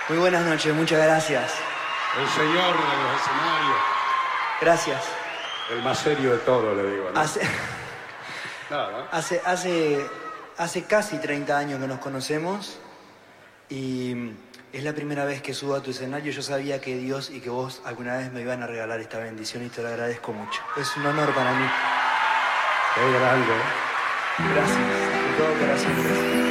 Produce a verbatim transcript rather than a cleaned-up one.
Muy buenas noches, muchas gracias. El señor de los escenarios. Gracias. El más serio de todo, le digo, ¿no? Hace, Nada. hace, hace, hace casi treinta años que nos conocemos y es la primera vez que subo a tu escenario. Yo sabía que Dios y que vos alguna vez me iban a regalar esta bendición y te lo agradezco mucho. Es un honor para mí. Qué grande, ¿eh? Gracias, de todo corazón. Gracias.